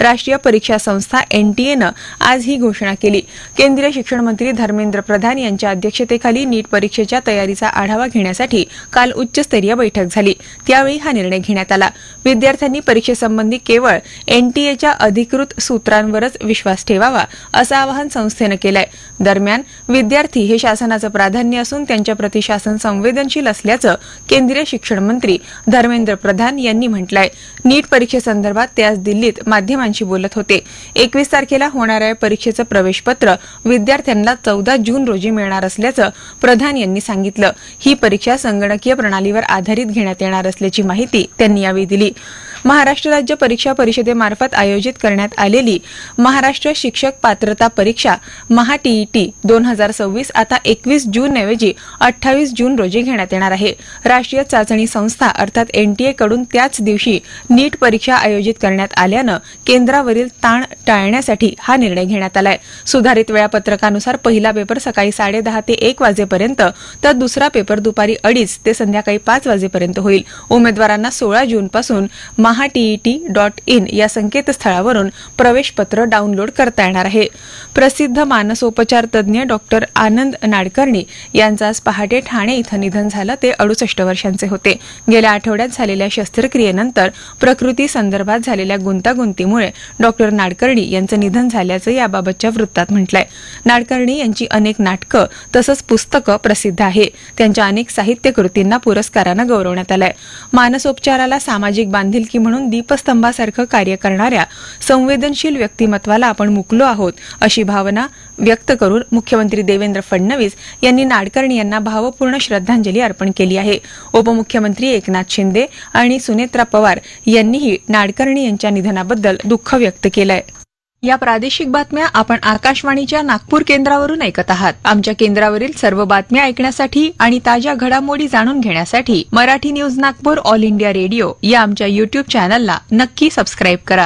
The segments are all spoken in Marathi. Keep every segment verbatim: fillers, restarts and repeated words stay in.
राष्ट्रीय परीक्षा संस्था एनटीएनं आज ही घोषणा केली. केंद्रीय शिक्षण मंत्री धर्मेंद्र प्रधान यांच्या अध्यक्षतेखाली नीट परीक्षेच्या तयारीचा आढावा घेण्यासाठी काल उच्चस्तरीय बैठक झाली. त्यावेळी हा निर्णय घेण्यात आला. विद्यार्थ्यांनी परीक्षेसंबंधी केवळ एनटीएच्या अधिकृत सूत्रांवरच विश्वास ठेवावा असं आवाहन संस्थेनं केलंय. दरम्यान विद्यार्थी हे शासनाचं प्राधान्य असून त्यांच्या प्रति शासन संवेदनशील असल्याचं केंद्रीय शिक्षण मंत्री धर्मेंद्र प्रधान यांनी म्हटलंय. नीट परीक्षेसंदर्भात ते आज दिल्लीत माध्यमांशी बोलत होते. एकवीस तारखेला होणाऱ्या परीक्षेचं प्रवेशपत्र विद्यार्थ्यांना चौदा जून रोजी मिळणार असल्याचं प्रधान यांनी सांगितलं. ही परीक्षा संगणकीय प्रणालीवर आधारित घेण्यात येणार असल्याची माहिती त्यांनी यावेळी दिली. महाराष्ट्र राज्य परीक्षा परिषदेमार्फत आयोजित करण्यात आलेली महाराष्ट्र शिक्षक पात्रता परीक्षा महाटीईटी दोन हजार सव्वीस आता एकवीस जून ऐवजी अठ्ठावीस जून रोजी घेण्यात येणार आहे. राष्ट्रीय चाचणी संस्था अर्थात एनटीए कडून त्याच दिवशी नीट परीक्षा आयोजित करण्यात आल्यानं केंद्रावरील ताण टाळण्यासाठी हा निर्णय घेण्यात आलाय. सुधारित वेळापत्रकानुसार पहिला पेपर सकाळी साडेदहा ते एक वाजेपर्यंत तर दुसरा पेपर दुपारी अडीच ते संध्याकाळी पाच वाजेपर्यंत होईल. उमेदवारांना सोळा जून पासून महाटीईटी डॉट इन या संकेतस्थळावरून प्रवेशपत्र डाउनलोड करता येणार आहे. प्रसिद्ध मानसोपचार तज्ञ डॉक्टर आनंद नाडकर्णी यांचं आज पहाटे ठाणे इथं निधन झालं. ते अडुसष्ट वर्षांचे होते. गेल्या आठवड्यात झालेल्या शस्त्रक्रियेनंतर प्रकृती संदर्भात झालेल्या गुंतागुंतीमुळे डॉक्टर नाडकर्णी यांचं निधन झाल्याचं याबाबतच्या वृत्तात म्हटलंय. नाडकर्णी यांची अनेक नाटकं तसंच पुस्तकं प्रसिद्ध आहे. त्यांच्या अनेक साहित्य कृतींना पुरस्कारानं गौरवण्यात आलंय. मानसोपचाराला सामाजिक बांधिलकी म्हणून दीपस्तंभासारखं कार्य करणाऱ्या संवेदनशील व्यक्तिमत्वाला आपण मुकलो आहोत अशी भावना व्यक्त करून मुख्यमंत्री देवेंद्र फडणवीस यांनी नाडकर्णी यांना भावपूर्ण श्रद्धांजली अर्पण केली आहे. उपमुख्यमंत्री एकनाथ शिंदे आणि सुनेत्रा पवार यांनीही नाडकर्णी यांच्या निधनाबद्दल दुःख व्यक्त केलंय. या प्रादेशिक बातम्या आपण आकाशवाणीच्या नागपूर केंद्रावरून ऐकत आहात. आमच्या केंद्रावरील सर्व बातम्या ऐकण्यासाठी आणि ताज्या घडामोडी जाणून घेण्यासाठी Marathi news Nagpur all India radio या आमच्या युट्यूब चॅनलला नक्की सबस्क्राईब करा.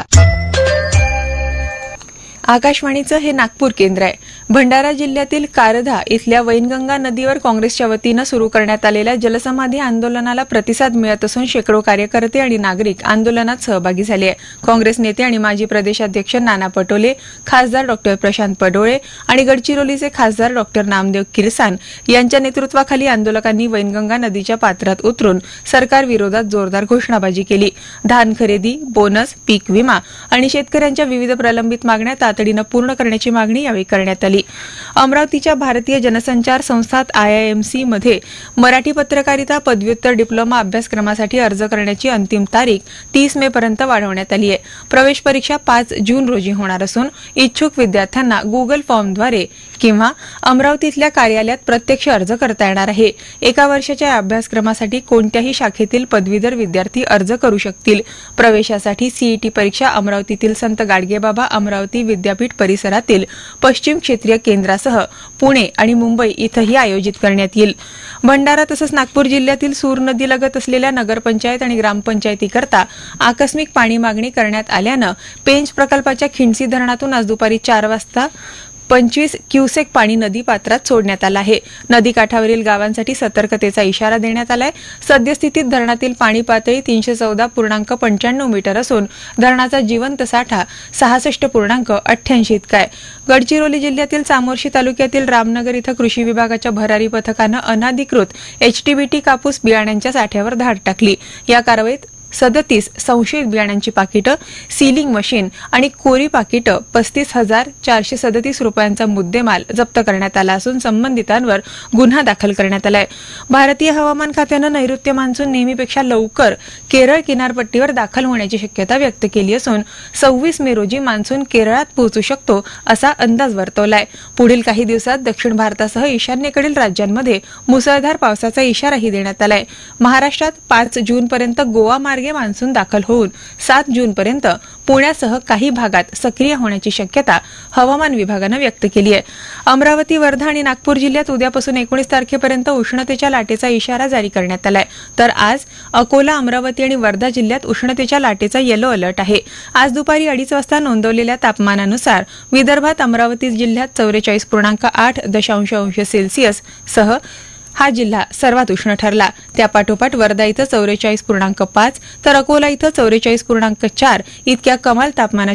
आकाशवाणीचं हे नागपूर केंद्र आहे. भंडारा जिल्ह्यातील कारधा इथल्या वैनगंगा नदीवर काँग्रेसच्या वतीनं सुरू करण्यात आलेल्या जलसमाधी आंदोलनाला प्रतिसाद मिळत असून शेकडो कार्यकर्ते आणि नागरिक आंदोलनात सहभागी झाले आहेत. काँग्रेस नेते आणि माजी प्रदेशाध्यक्ष नाना पटोले, खासदार डॉक्टर प्रशांत पडोळे आणि गडचिरोलीचे खासदार डॉक्टर नामदेव किरसान यांच्या नेतृत्वाखाली आंदोलकांनी वैनगंगा नदीच्या पात्रात उतरून सरकार विरोधात जोरदार घोषणाबाजी केली. धान खरेदी, बोनस, पीक विमा आणि शेतकऱ्यांच्या विविध प्रलंबित मागण्या तातडीनं पूर्ण करण्याची मागणी यावेळी करण्यात आली. अमरावतीच्या भारतीय जनसंचार संस्थात आयआयएमसी मध्ये मराठी पत्रकारिता पदव्युत्तर डिप्लोमा अभ्यासक्रमासाठी अर्ज करण्याची अंतिम तारीख तीस मे पर्यंत वाढवण्यात आली आहे. प्रवेश परीक्षा पाच जून रोजी होणार असून इच्छुक विद्यार्थ्यांना गुगल फॉर्मद्वारे किंवा अमरावतीतल्या कार्यालयात प्रत्यक्ष अर्ज करता येणार आहे. एका वर्षाच्या या अभ्यासक्रमासाठी कोणत्याही शाखेतील पदवीधर विद्यार्थी अर्ज करू शकतील. प्रवेशासाठी सीईटी परीक्षा अमरावतीतील संत गाडगेबाबा अमरावती विद्यापीठ परिसरातील पश्चिम क्षेत्रीय केंद्रासह पुणे आणि मुंबई इथंही आयोजित करण्यात येईल. भंडारा तसंच नागपूर जिल्ह्यातील सूर नदीलगत असलेल्या नगरपंचायत आणि ग्रामपंचायतीकरता आकस्मिक पाणी मागणी करण्यात आल्यानं पेंच प्रकल्पाच्या खिंडसी धरणातून आज दुपारी चार वाजता पंचवीस क्युसेक पाणी नदी पात्रात सोडण्यात आलं आहे. नदीकाठावरील गावांसाठी सतर्कतेचा इशारा देण्यात आलाय. सद्यस्थितीत धरणातील पाणी पातळी तीनशे चौदा पूर्णांक पंच्याण्णव मीटर असून धरणाचा जिवंत साठा सहासष्ट पूर्णांक अठ्ठ्याऐंशी इतका आहे. गडचिरोली जिल्ह्यातील चामोर्शी तालुक्यातील रामनगर इथं कृषी विभागाच्या भरारी पथकानं अनधिकृत एचटीबीटी कापूस बियाण्यांच्या साठ्यावर धाड टाकली. या कारवाईत सदतीस संशयित बियाण्यांची पाकिटं, सीलिंग मशीन आणि कोरी पाकिटं पस्तीस हजार चारशे सदतीस रुपयांचा मुद्देमाल जप्त करण्यात आला असून संबंधितांवर गुन्हा दाखल करण्यात आलाय. भारतीय हवामान खात्यानं नैऋत्य मान्सून नेहमीपेक्षा लवकर केरळ किनारपट्टीवर दाखल होण्याची शक्यता व्यक्त केली असून सव्वीस मे रोजी मान्सून केरळात पोहोचू शकतो असा अंदाज वर्तवलाय. पुढील काही दिवसात दक्षिण भारतासह ईशान्येकडील राज्यांमध्ये मुसळधार पावसाचा इशाराही देण्यात आलाय. महाराष्ट्रात पाच जून पर्यंत गोवा मार्गे मान्सून दाखल होऊन सात जून पर्यंत पुण्यासह काही भागात सक्रिय होण्याची शक्यता हवामान विभागानं व्यक्त केली आहे. अमरावती, वर्धा आणि नागपूर जिल्ह्यात उद्यापासून एकोणीस तारखेपर्यंत उष्णतेच्या लाटेचा इशारा जारी करण्यात आलाय. तर आज अकोला, अमरावती आणि वर्धा जिल्ह्यात उष्णतेच्या लाटेचा येलो अलर्ट आहे. आज दुपारी अडीच वाजता नोंदवलेल्या तापमानानुसार विदर्भात अमरावती जिल्ह्यात चौवेचाळीस पूर्णांक आठ दशांश अंश सेल्सिअस सह हा जिल्हा सर्वात उष्ण ठरला. त्यापाठोपाठ वर्धा इथं चौवेचाळीस पूर्णांक पाच तर अकोला इथं चौवेचाळीस पूर्णांक चार इतक्या कमाल तापमानाची